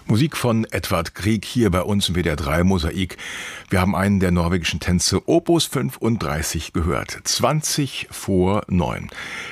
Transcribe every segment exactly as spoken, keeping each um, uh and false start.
Musik von Edvard Grieg hier bei uns im W D R drei Mosaik. Wir haben einen der norwegischen Tänze Opus fünfunddreißig gehört. zwanzig vor neun.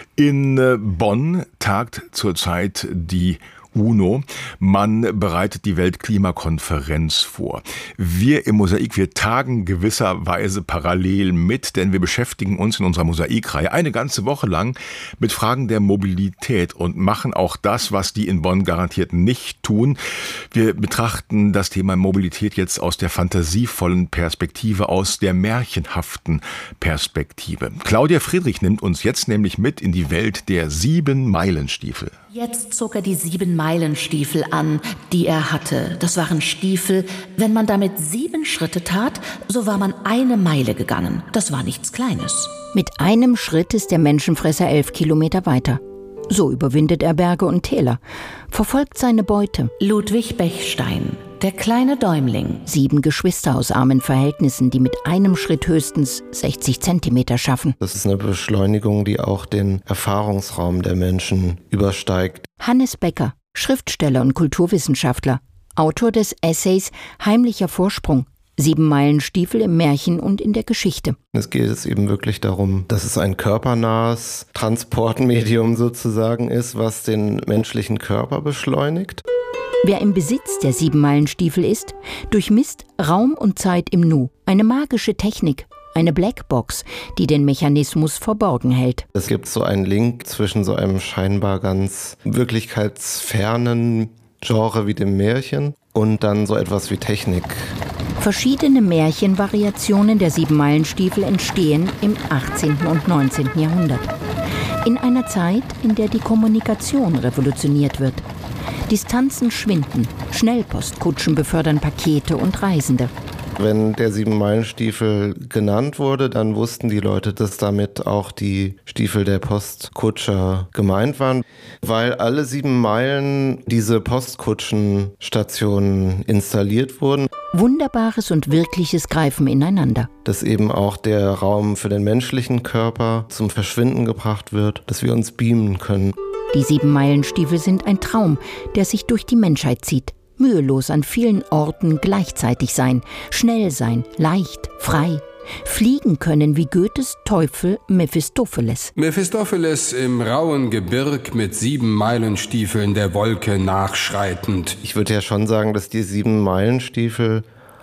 In Bonn tagt zurzeit die UNO. Man bereitet die Weltklimakonferenz vor. Wir im Mosaik, wir tagen gewisserweise parallel mit, denn wir beschäftigen uns in unserer Mosaikreihe eine ganze Woche lang mit Fragen der Mobilität und machen auch das, was die in Bonn garantiert nicht tun. Wir betrachten das Thema Mobilität jetzt aus der fantasievollen Perspektive, aus der märchenhaften Perspektive. Claudia Friedrich nimmt uns jetzt nämlich mit in die Welt der Sieben-Meilen-Stiefel. Jetzt zog er die Sieben-Meilen-Stiefel an, die er hatte. Das waren Stiefel, wenn man damit sieben Schritte tat, so war man eine Meile gegangen. Das war nichts Kleines. Mit einem Schritt ist der Menschenfresser elf Kilometer weiter. So überwindet er Berge und Täler, verfolgt seine Beute. Ludwig Bechstein, der kleine Däumling. Sieben Geschwister aus armen Verhältnissen, die mit einem Schritt höchstens sechzig Zentimeter schaffen. Das ist eine Beschleunigung, die auch den Erfahrungsraum der Menschen übersteigt. Hannes Becker, Schriftsteller und Kulturwissenschaftler, Autor des Essays Heimlicher Vorsprung. Sieben-Meilen-Stiefel im Märchen und in der Geschichte. Es geht es eben wirklich darum, dass es ein körpernahes Transportmedium sozusagen ist, was den menschlichen Körper beschleunigt. Wer im Besitz der Sieben-Meilen-Stiefel ist, durchmisst Raum und Zeit im Nu. Eine magische Technik, eine Blackbox, die den Mechanismus verborgen hält. Es gibt so einen Link zwischen so einem scheinbar ganz wirklichkeitsfernen Genre wie dem Märchen und dann so etwas wie Technik. Verschiedene Märchenvariationen der Sieben-Meilen-Stiefel entstehen im achtzehnten und neunzehnten Jahrhundert. In einer Zeit, in der die Kommunikation revolutioniert wird. Distanzen schwinden, Schnellpostkutschen befördern Pakete und Reisende. Wenn der Sieben-Meilen-Stiefel genannt wurde, dann wussten die Leute, dass damit auch die Stiefel der Postkutscher gemeint waren, weil alle sieben Meilen diese Postkutschenstationen installiert wurden. Wunderbares und Wirkliches greifen ineinander. Dass eben auch der Raum für den menschlichen Körper zum Verschwinden gebracht wird, dass wir uns beamen können. Die Sieben-Meilen-Stiefel sind ein Traum, der sich durch die Menschheit zieht. Mühelos an vielen Orten gleichzeitig sein, schnell sein, leicht, frei. Fliegen können wie Goethes Teufel Mephistopheles. Mephistopheles im rauen Gebirg mit Sieben-Meilen-Stiefeln der Wolke nachschreitend. Ich würde ja schon sagen, dass die Sieben-Meilen-Stiefel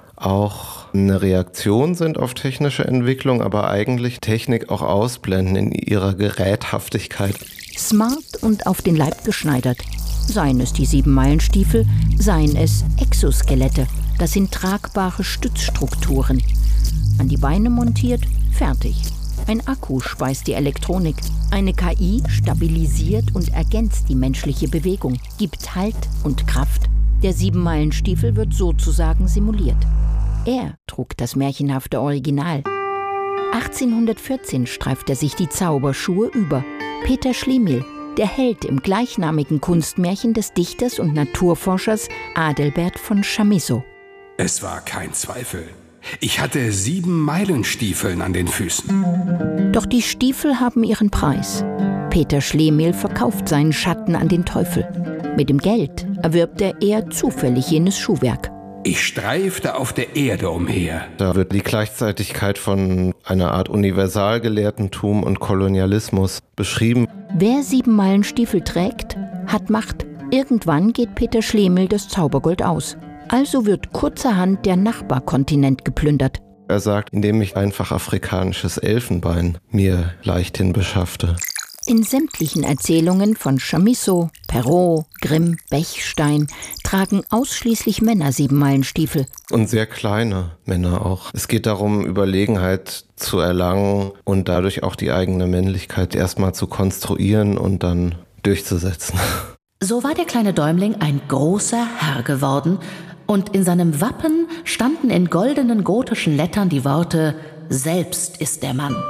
auch eine Reaktion sind auf technische Entwicklung, aber eigentlich Technik auch ausblenden in ihrer Geräthaftigkeit. Smart und auf den Leib geschneidert. Seien es die Sieben-Meilen-Stiefel, seien es Exoskelette. Das sind tragbare Stützstrukturen. An die Beine montiert, fertig. Ein Akku speist die Elektronik. Eine K I stabilisiert und ergänzt die menschliche Bewegung, gibt Halt und Kraft. Der Sieben-Meilen-Stiefel wird sozusagen simuliert. Er trug das märchenhafte Original. achtzehnhundertvierzehn streift er sich die Zauberschuhe über. Peter Schlemihl, der Held im gleichnamigen Kunstmärchen des Dichters und Naturforschers Adelbert von Chamisso. Es war kein Zweifel. Ich hatte Sieben-Meilen-Stiefeln an den Füßen. Doch die Stiefel haben ihren Preis. Peter Schlemihl verkauft seinen Schatten an den Teufel. Mit dem Geld erwirbt er eher zufällig jenes Schuhwerk. Ich streifte auf der Erde umher. Da wird die Gleichzeitigkeit von einer Art Universalgelehrtentum und Kolonialismus beschrieben. Wer Sieben-Meilen-Stiefel trägt, hat Macht. Irgendwann geht Peter Schlemihl das Zaubergold aus. Also wird kurzerhand der Nachbarkontinent geplündert. Er sagt, indem ich einfach afrikanisches Elfenbein mir leichthin beschaffte. In sämtlichen Erzählungen von Chamisso, Perrault, Grimm, Bechstein tragen ausschließlich Männer Sieben-Meilen-Stiefel. Und sehr kleine Männer auch. Es geht darum, Überlegenheit zu erlangen und dadurch auch die eigene Männlichkeit erstmal zu konstruieren und dann durchzusetzen. So war der kleine Däumling ein großer Herr geworden und in seinem Wappen standen in goldenen gotischen Lettern die Worte »Selbst ist der Mann«.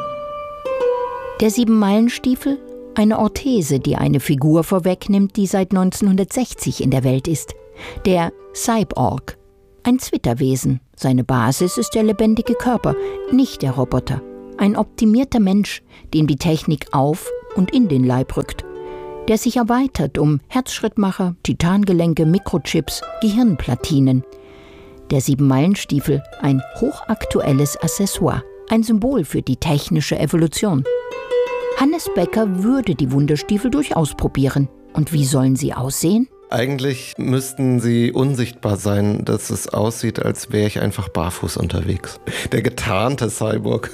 Der Sieben-Meilen-Stiefel, eine Orthese, die eine Figur vorwegnimmt, die seit neunzehnhundertsechzig in der Welt ist. Der Cyborg, ein Zwitterwesen. Seine Basis ist der lebendige Körper, nicht der Roboter. Ein optimierter Mensch, dem die Technik auf und in den Leib rückt. der sich erweitert um Herzschrittmacher, Titangelenke, Mikrochips, Gehirnplatinen. Der Sieben-Meilen-Stiefel, ein hochaktuelles Accessoire, ein Symbol für die technische Evolution. Hannes Becker würde die Wunderstiefel durchaus probieren. Und wie sollen sie aussehen? Eigentlich müssten sie unsichtbar sein, dass es aussieht, als wäre ich einfach barfuß unterwegs. Der getarnte Cyborg.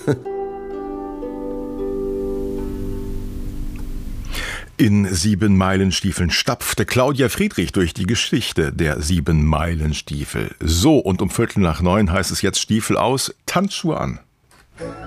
In Sieben-Meilen-Stiefeln stapfte Claudia Friedrich durch die Geschichte der Sieben-Meilen-Stiefel. So, und um Viertel nach neun heißt es jetzt Stiefel aus, Tanzschuhe an.